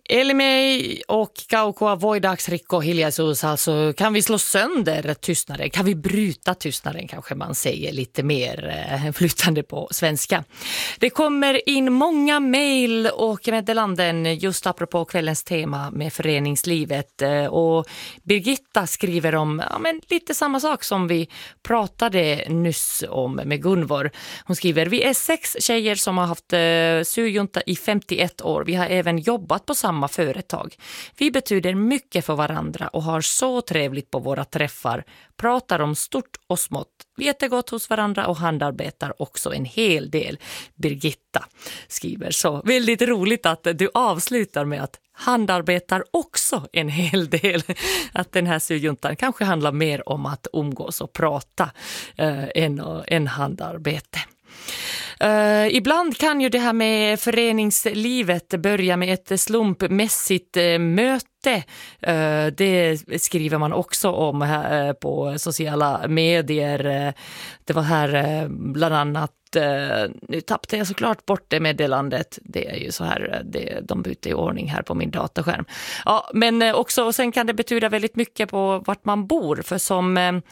Elimei och Kaukoa voidaaks rikko hiljaisuus, alltså kan vi slå sönder tystnaden, kan vi bryta tystnaden kanske man säger lite mer flytande på svenska. Det kommer in många mejl och meddelanden just apropå kvällens tema med föreningslivet och Birgitta skriver om lite samma sak som vi pratade nyss om med Gunvor. Hon skriver, vi är 6 tjejer som har haft syjunta i 51 år. Vi har även jobbat på samma företag. Vi betyder mycket för varandra och har så trevligt på våra träffar. Pratar om stort och smått. Vi äter gott hos varandra och handarbetar också en hel del. Birgitta skriver så. Väldigt roligt att du avslutar med att handarbetar också en hel del. Att den här syjuntan kanske handlar mer om att umgås och prata än handarbete. Ibland kan ju det här med föreningslivet börja med ett slumpmässigt möte. Det skriver man också om här på sociala medier. Det var här bland annat, nu tappade jag såklart bort det meddelandet. Det är ju så här, de byter i ordning här på min dataskärm. Ja, men också, och sen kan det betyda väldigt mycket på vart man bor. För som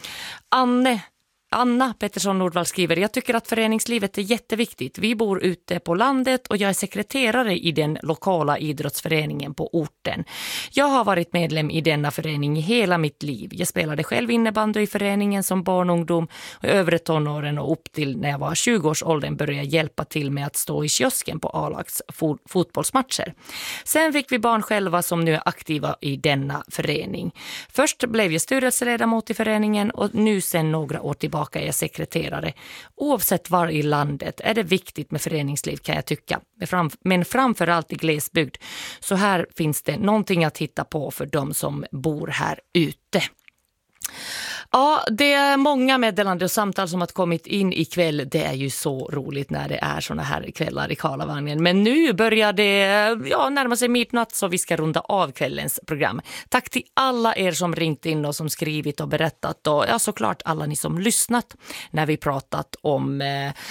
Anna Pettersson Nordvall skriver, jag tycker att föreningslivet är jätteviktigt. Vi bor ute på landet och jag är sekreterare i den lokala idrottsföreningen på orten. Jag har varit medlem i denna förening i hela mitt liv. Jag spelade själv innebandy i föreningen som barn och ungdom och övre tonåren och upp till när jag var 20-årsåldern började jag hjälpa till med att stå i kiosken på A-lags fotbollsmatcher. Sen fick vi barn själva som nu är aktiva i denna förening. Först blev jag styrelseledamot i föreningen och nu sen några år tillbaka är jag sekreterare. Oavsett var i landet är det viktigt med föreningsliv kan jag tycka. Men framförallt i glesbygd. Så här finns det någonting att hitta på för de som bor här ute. Ja, det är många meddelande och samtal som har kommit in ikväll. Det är ju så roligt när det är såna här kvällar i Karlavagnen. Men nu börjar det närma sig midnatt så vi ska runda av kvällens program. Tack till alla er som ringt in och som skrivit och berättat. Och såklart alla ni som lyssnat när vi pratat om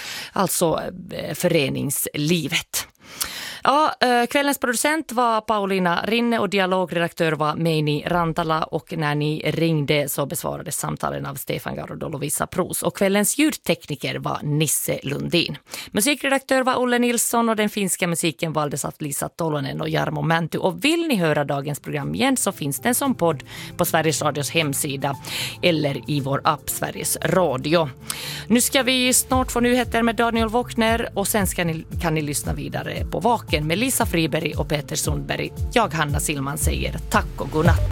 föreningslivet. Ja, kvällens producent var Paulina Rinne och dialogredaktör var Meini Rantala och när ni ringde så besvarades samtalen av Stefan Gard och Lovisa Pros och kvällens ljudtekniker var Nisse Lundin. Musikredaktör var Olle Nilsson och den finska musiken valdes av Lisa Tolonen och Jarmo Mänty och vill ni höra dagens program igen så finns den som podd på Sveriges Radios hemsida eller i vår app Sveriges Radio. Nu ska vi snart få nyheter med Daniel Wåkner och sen kan ni lyssna vidare på Vaken med Lisa Friberg och Peter Sundberg. Jag, Hanna Silman, säger tack och godnatt.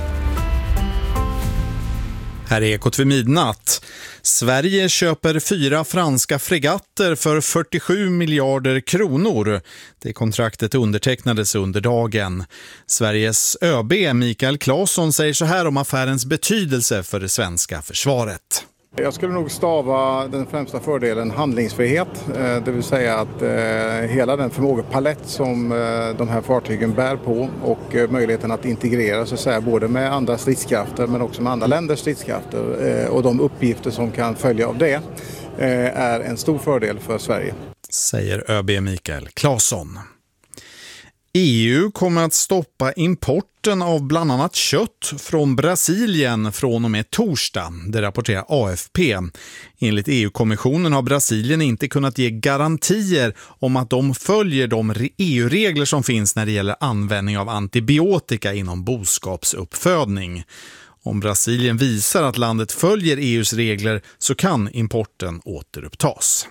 Här är Ekot vid midnatt. Sverige köper 4 franska fregatter för 47 miljarder kronor. Det kontraktet undertecknades under dagen. Sveriges ÖB Mikael Claesson säger så här om affärens betydelse för det svenska försvaret. Jag skulle nog stava den främsta fördelen handlingsfrihet, det vill säga att hela den förmågepalett som de här fartygen bär på och möjligheten att integrera så att säga, både med andra stridskrafter men också med andra länders stridskrafter och de uppgifter som kan följa av det är en stor fördel för Sverige. Säger ÖB Mikael Claesson. EU kommer att stoppa importen av bland annat kött från Brasilien från och med torsdag, det rapporterar AFP. Enligt EU-kommissionen har Brasilien inte kunnat ge garantier om att de följer de EU-regler som finns när det gäller användning av antibiotika inom boskapsuppfödning. Om Brasilien visar att landet följer EUs regler så kan importen återupptas.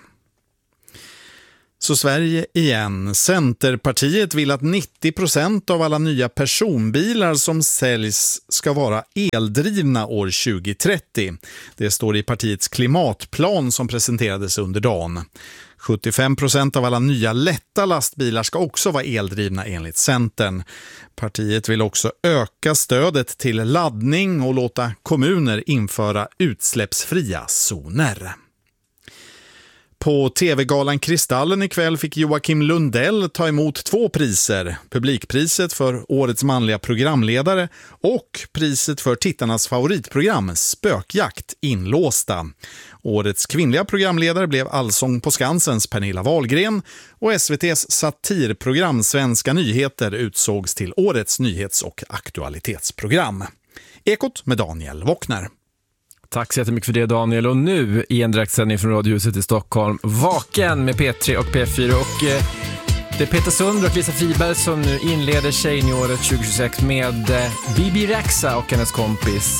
Så Sverige igen. Centerpartiet vill att 90% av alla nya personbilar som säljs ska vara eldrivna år 2030. Det står i partiets klimatplan som presenterades under dagen. 75% av alla nya lätta lastbilar ska också vara eldrivna enligt Centern. Partiet vill också öka stödet till laddning och låta kommuner införa utsläppsfria zoner. På TV-galan Kristallen ikväll fick Joakim Lundell ta emot 2 priser. Publikpriset för årets manliga programledare och priset för tittarnas favoritprogram Spökjakt inlåsta. Årets kvinnliga programledare blev Allsång på Skansens Pernilla Wahlgren och SVT:s satirprogram Svenska nyheter utsågs till årets nyhets- och aktualitetsprogram. Ekot med Daniel Wockner. Tack så jättemycket för det, Daniel. Och nu i en direktsändning från Radiohuset i Stockholm, Vaken med P3 och P4. Och det är Peter Sundberg och Lisa Friberg som nu inleder Tjejnyåret 2026 med Bibi Rexha och hennes kompis